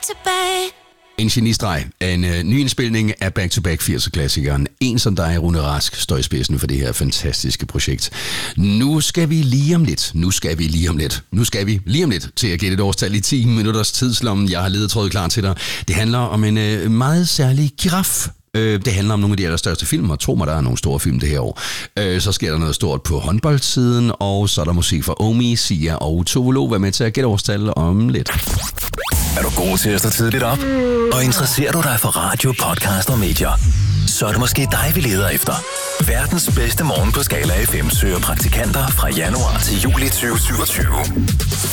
tilbage. En genistreg af en ny indspilning af Back-to-Back 80'er-klassikeren. En som dig, Rune Rask, står i spidsen for det her fantastiske projekt. Nu skal vi lige om lidt til at gætte et årstal i 10 minutters tidslommen. Jeg har ledetrådet klar til dig. Det handler om en meget særlig giraf. Det handler om nogle af de allerstørste film, og tro mig, der er nogle store film det her år. Så sker der noget stort på håndboldsiden, og så er der musik fra Omi, Sia og Tove Lo. Vær med til at gætte årstal om lidt. Er du god til at stå tidligt op? Og interesserer du dig for radio, podcast og medier? Så er det måske dig, vi leder efter. Verdens bedste morgen på Skala FM søger praktikanter fra januar til juli 2027.